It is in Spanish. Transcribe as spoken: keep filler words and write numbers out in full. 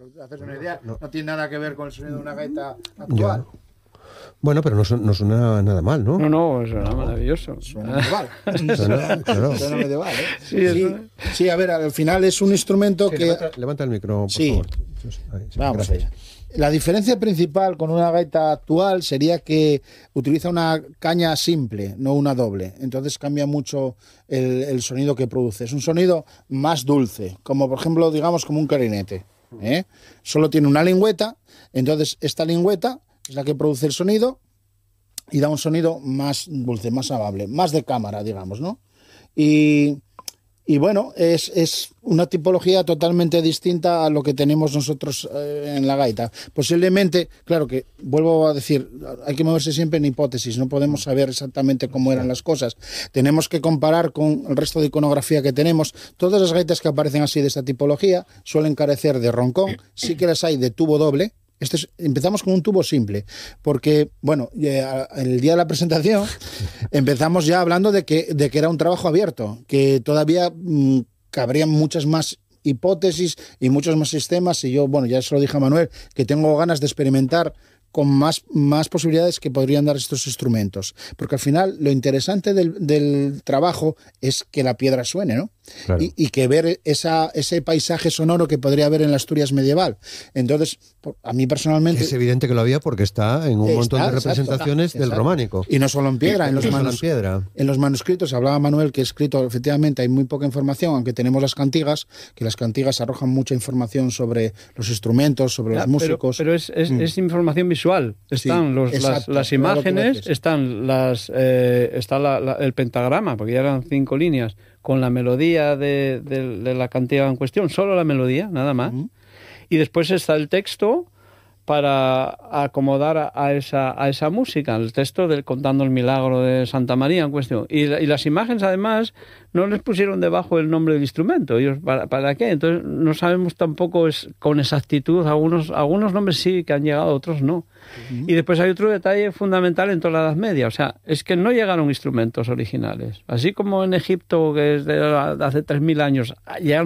para hacerse una idea, no. no tiene nada que ver con el sonido de una gaita actual. Ya. Bueno, pero no, su- no suena nada mal, ¿no? No, no, suena maravilloso. Suena medieval. Suena, claro. Suena medieval, ¿eh? Sí, Sí, eso- sí, a ver, al final es un instrumento Sí, que... levanta, levanta el micro, por Sí. favor. Ahí, sí, Vamos gracias. allá. La diferencia principal con una gaita actual sería que utiliza una caña simple, no una doble. Entonces cambia mucho el, el sonido que produce. Es un sonido más dulce, como por ejemplo, digamos, como un clarinete, ¿eh? Solo tiene una lingüeta, entonces esta lingüeta es la que produce el sonido y da un sonido más dulce, más amable, más de cámara, digamos, ¿no? Y... Y bueno, es, es una tipología totalmente distinta a lo que tenemos nosotros eh, en la gaita. Posiblemente, claro que, vuelvo a decir, hay que moverse siempre en hipótesis, no podemos saber exactamente cómo eran las cosas. Tenemos que comparar con el resto de iconografía que tenemos. Todas las gaitas que aparecen así de esta tipología suelen carecer de roncón, sí que las hay de tubo doble. Este es, empezamos con un tubo simple, porque, bueno, eh, el día de la presentación empezamos ya hablando de que, de que era un trabajo abierto, que todavía mmm, cabrían muchas más hipótesis y muchos más sistemas, y yo, bueno, ya se lo dije a Manuel, que tengo ganas de experimentar con más, más posibilidades que podrían dar estos instrumentos, porque al final lo interesante del, del trabajo es que la piedra suene, ¿no? Claro. Y, y que ver esa, ese paisaje sonoro que podría haber en la Asturias medieval. Entonces, a mí personalmente... Es evidente que lo había porque está en un Está, montón de exacto, representaciones del exacto. románico. Y no solo en piedra, en los, No solo manus- en piedra. en los manuscritos, hablaba Manuel que escrito, efectivamente, hay muy poca información, aunque tenemos las cantigas, que las cantigas arrojan mucha información sobre los instrumentos, sobre Ya, los músicos. Pero, pero es, es, Mm. es información visual. Están Sí, los, las, exacto, las era lo que imágenes, dices. están las eh, está la, la, el pentagrama, porque ya eran cinco líneas, con la melodía de, de, de la cantiga en cuestión, solo la melodía, nada más. Ujú. Y después está el texto para acomodar a, a esa a esa música, el texto del contando el milagro de Santa María en cuestión. Y, y las imágenes, además, no les pusieron debajo el nombre del instrumento. Ellos, ¿para, para qué? Entonces no sabemos tampoco es, con exactitud. Algunos, algunos nombres sí que han llegado, otros no. Uh-huh. Y después hay otro detalle fundamental en toda la Edad Media. O sea, es que no llegaron instrumentos originales. Así como en Egipto, que es de hace tres mil años, llegaron